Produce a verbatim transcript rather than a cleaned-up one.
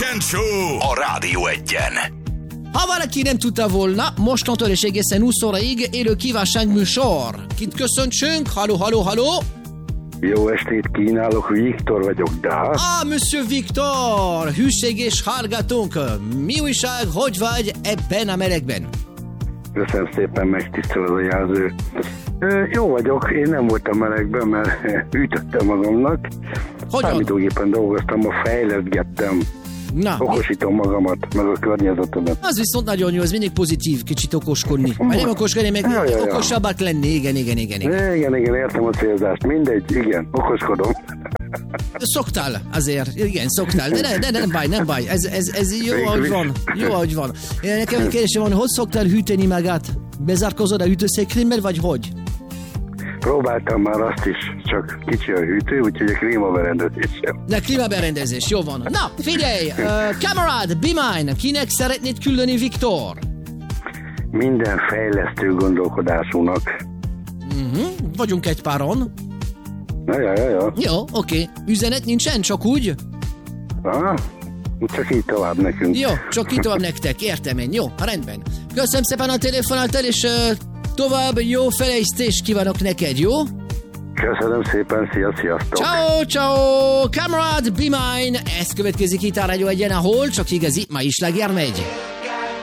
Kejfejancsi Show a Rádió Egyen. Ha valaki nem tudta volna, mostantól és egészen húsz óraig élő kívánságműsor. Kit köszöntsünk? Haló, haló, haló! Jó estét kínálok, Viktor vagyok, de... Ah, Monsieur Viktor! Hűséges hallgatónk! Mi újság, hogy vagy ebben a melegben? Köszönöm szépen, megtisztel az a jelző. Ö, jó vagyok, én nem voltam melegben, mert ütöttem magamnak. Hogyan? Számítógépen dolgoztam, ma fejleszgettem. Na, Okosítom magamat, meg a környezetemet. az viszont nagyon jó, ez mindig pozitív, kicsit okoskodni. Mert nem okoskodni, meg Ja, ja, ja. okosabbak lenni, igen, igen, igen, igen. Igen, igen, értem a célzást. Mindegy, igen, okoskodom. Szoktál azért, igen, szoktál, de, ne, de nem baj, nem baj, ez, ez, ez jó, ahogy van, jó, ahogy van. Nekem egy kérdésem van, hogy szoktál hűteni magát? Bezárkozod a hűtőszekrényben, vagy hogy? Próbáltam már azt is, csak kicsi a hűtő, úgyhogy a klímaberendezés sem. De klímaberendezés, jó van. Na, figyelj, uh, kamarad, be mine, kinek szeretnéd küldeni, Viktor? Minden fejlesztő gondolkodásúnak. Uh-huh. Vagyunk egy páron. Na, ja, ja, ja. Jó, oké. Okay. Üzenet nincsen, csak úgy? Ah, csak így tovább nekünk. Jó, csak így tovább nektek, értem én. Jó, rendben. Köszönöm szépen a telefonáltal, és uh, tovább jó fejlesztést kívánok neked, jó? Köszönöm szépen, szia, sziasztok! Ciao, ciao, kamarad, be mine! Ez következik itt a Rádió Egyen, ahol csak igazi, ma is lágjár megy.